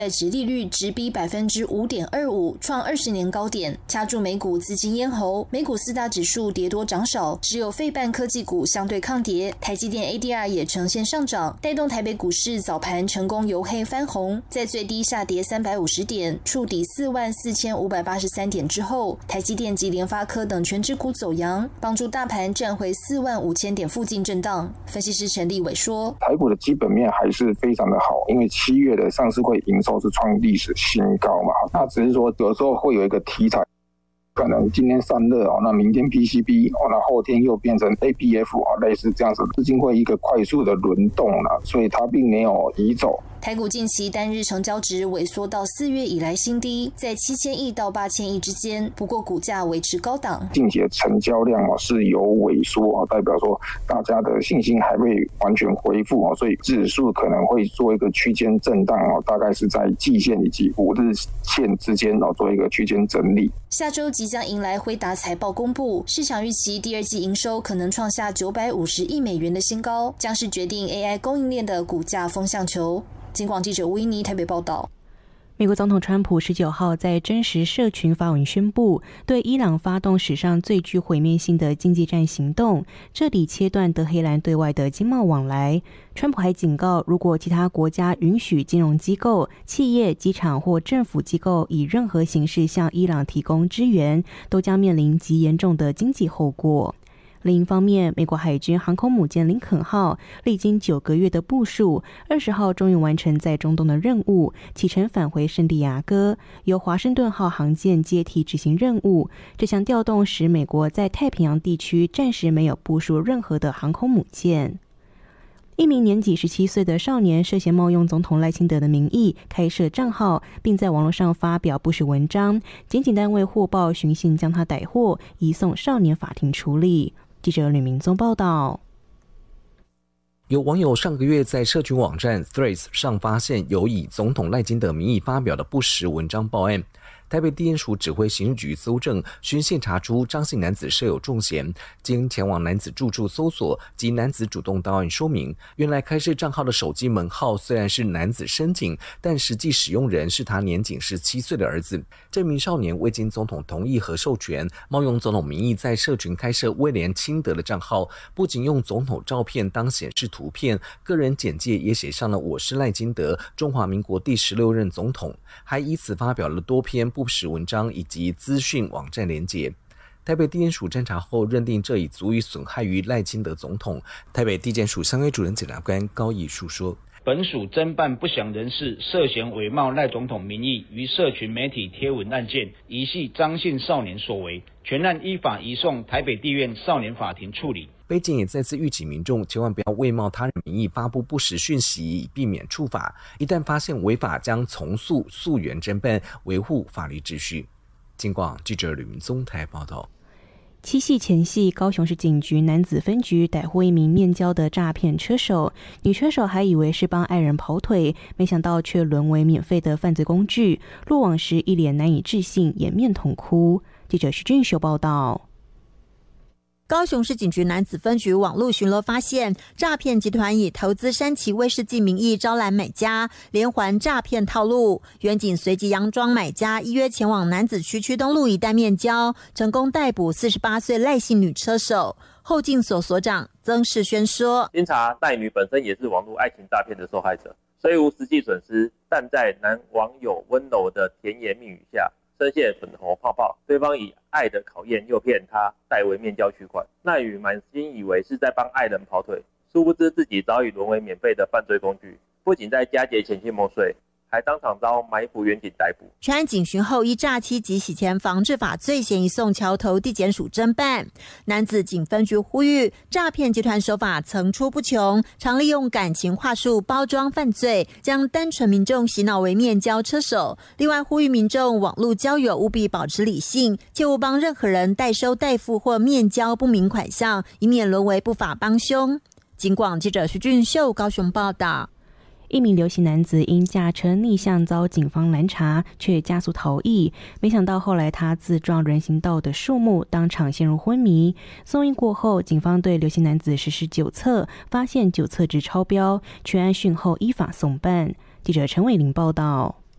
殖利率直逼 5.25%， 创20年高点，掐住美股资金咽喉。美股4大指数跌多涨少，只有费半科技股相对抗跌，台积电 ADR 也呈现上涨，带动台北股市早盘成功由黑翻红，在最低下跌350点，触底44583点之后，台积电及联发科等全指股走阳，帮助大盘站回45000点附近震荡。分析师陈立伟说， 台股的基本面还是非常的好，因为7月的上市柜营收是创历史新高嘛，那只是说有时候会有一个题材，可能今天散热那明天 PCB 那后天又变成 ABF 类似这样子，资金会一个快速的轮动了，所以它并没有移走。 台股近期单日成交值萎缩到4月以来新低，在7000亿到8000亿之间，不过股价维持高档。 近期的成交量是有萎缩，代表说大家的信心还未完全恢复，所以指数可能会做一个区间震荡，大概是在季线以及5日线之间做一个区间整理。 下周即将迎来辉达财报公布，市场预期第二季营收可能创下950亿美元的新高，将是决定 AI 供应链的股价风向球。警广记者吴依妮台北报道。 美国总统川普19号在真实社群发文宣布，对伊朗发动史上最具毁灭性的经济战行动，彻底切断德黑兰对外的经贸往来。川普还警告，如果其他国家允许金融机构、企业、机场或政府机构以任何形式向伊朗提供支援，都将面临极严重的经济后果。另一方面，美国海军航空母舰林肯号历经9个月的部署，20号终于完成在中东的任务，启程返回圣地亚哥，由华盛顿号航舰接替执行任务。这项调动使美国在太平洋地区暂时没有部署任何的航空母舰。一名年仅17岁的少年涉嫌冒用总统赖清德的名义开设账号，并在网络上发表不实文章，检警单位获报寻衅将他逮获，移送少年法庭处理。记者吕明宗报道。 有网友上个月在社群网站 Threads 上发现有以总统赖清德名义发表的不实文章报案。台北地检署指挥刑事局搜证，循线查出张姓男子设有重嫌，经前往男子住处搜索及男子主动到案说明，原来开设账号的手机门号虽然是男子申请，但实际使用人是他年仅17岁的儿子。这名少年未经总统同意和授权，冒用总统名义在社群开设威廉清德的账号，不仅用总统照片当显示图片，个人简介也写上了我是赖清德，中华民国第16任总统，还以此发表了多篇不实文章以及资讯网站连结。台北地检署侦查后认定这已足以损害于赖清德总统。台北地检署相关主任检察官高义树说， 本署侦办不详人士涉嫌伪冒赖总统名义于社群媒体贴文案件，疑系张姓少年所为，全案依法移送台北地院少年法庭处理。 北检也再次预警民众千万不要伪冒他人名义发布不实讯息，以避免触法。一旦发现违法，将从速溯源侦办，维护法律秩序。警广记者吕明宗台报道。 七夕前夕，高雄市警局男子分局逮获一名面交的诈骗车手，女车手还以为是帮爱人跑腿，没想到却沦为免费的犯罪工具。落网时一脸难以置信，掩面痛哭。记者徐俊秀报道。 高雄市警局男子分局网络巡逻发现，诈骗集团以投资山崎威士忌名义招揽买家，连环诈骗套路。员警随即佯装买家，依约前往男子区东路一带面交，成功逮捕48岁赖姓女车手。后进所所长曾世轩说， 经查赖女本身也是网络爱情诈骗的受害者，虽无实际损失，但在男网友温柔的甜言蜜语下，深陷粉红泡泡，对方以爱的考验诱骗他代为面交取款。赖女满心以为是在帮爱人跑腿，殊不知自己早已沦为免费的犯罪工具，不仅在佳节前夕梦碎，还当场遭埋伏员警逮捕。 全案警询后，依诈欺及洗钱防治法罪嫌移送桥头地检署侦办。男子警分局呼吁，诈骗集团手法层出不穷，常利用感情话术包装犯罪，将单纯民众洗脑为面交车手。另外呼吁民众网络交友务必保持理性，切勿帮任何人代收代付或面交不明款项，以免沦为不法帮凶。警广记者徐俊秀高雄报道。 一名刘姓男子因驾车逆向遭警方拦查，却加速逃逸。没想到后来他自撞人行道的树木，当场陷入昏迷。送医过后，警方对刘姓男子实施酒测，发现酒测值超标，全案讯后依法送办。记者陈伟玲报道。